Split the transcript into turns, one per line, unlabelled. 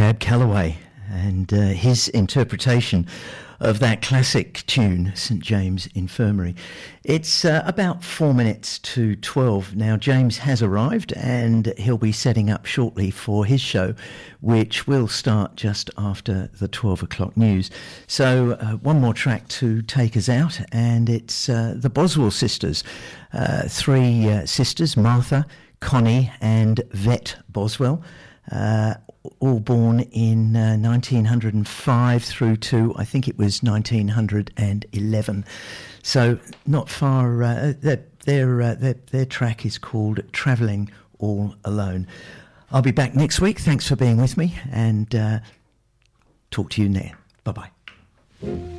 Cab Calloway and his interpretation of that classic tune, St James Infirmary. It's about 4 minutes to 12 now. James has arrived and he'll be setting up shortly for his show, which will start just after the 12 o'clock news. So one more track to take us out, and it's the Boswell sisters. Three sisters, Martha, Connie and Vet Boswell, all born in 1905 through to, I think it was 1911. So not far. Their track is called Travelling All Alone. I'll be back next week. Thanks for being with me, and talk to you there. Bye-bye.